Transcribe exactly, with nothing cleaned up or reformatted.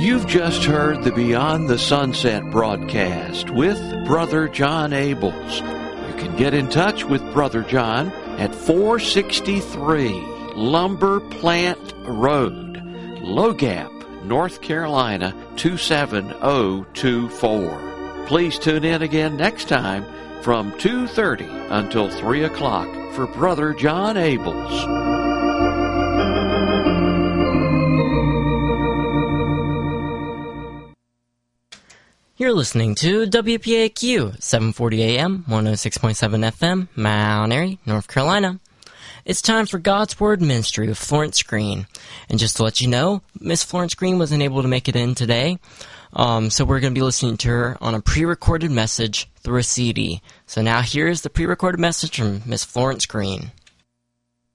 You've just heard the Beyond the Sunset broadcast with Brother John Abels. You can get in touch with Brother John at four sixty-three Lumber Plant Road, Low Gap, North Carolina two seven zero two four. Please tune in again next time from two thirty until three o'clock for Brother John Abels. You're listening to W P A Q, seven forty A M, one oh six point seven F M, Mount Airy, North Carolina. It's time for God's Word Ministry with Florence Green. And just to let you know, Miss Florence Green wasn't able to make it in today, um, so we're going to be listening to her on a pre-recorded message through a C D. So now here's the pre-recorded message from Miss Florence Green.